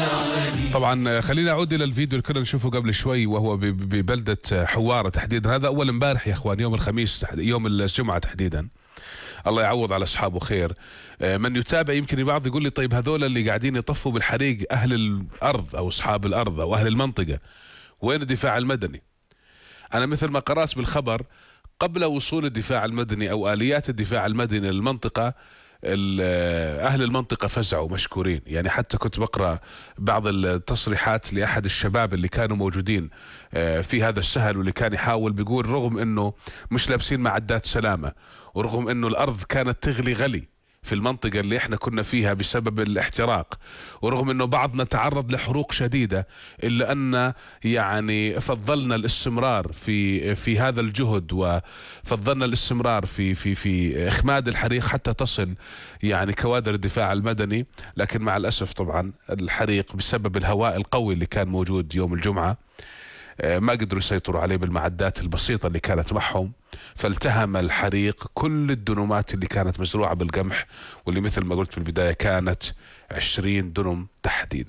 طبعا خلينا اعود الى الفيديو اللي كنا نشوفه قبل شوي، وهو ببلدة حوارة تحديدا. هذا اول امبارح يا اخوان، يوم الخميس، يوم الجمعة تحديدا. الله يعوض على اصحابه خير. من يتابع يمكن البعض يقول لي طيب هذول اللي قاعدين يطفوا بالحريق اهل الارض او اصحاب الارض او اهل المنطقة، وين الدفاع المدني؟ انا مثل ما قرأت بالخبر، قبل وصول الدفاع المدني او اليات الدفاع المدني للمنطقة، اهل المنطقة فزعوا مشكورين. يعني حتى كنت بقرأ بعض التصريحات لاحد الشباب اللي كانوا موجودين في هذا السهل، واللي كان يحاول بيقول رغم انه مش لابسين معدات سلامة، ورغم انه الارض كانت تغلي غلي في المنطقة اللي احنا كنا فيها بسبب الاحتراق، ورغم انه بعضنا تعرض لحروق شديدة، الا ان يعني فضلنا الاستمرار في هذا الجهد، وفضلنا الاستمرار في اخماد الحريق حتى تصل يعني كوادر الدفاع المدني. لكن مع الاسف طبعا الحريق بسبب الهواء القوي اللي كان موجود يوم الجمعة ما قدروا يسيطروا عليه بالمعدات البسيطة اللي كانت معهم، فالتهم الحريق كل الدنومات اللي كانت مزروعة بالقمح، واللي مثل ما قلت في البداية كانت 20 دنم تحديدا.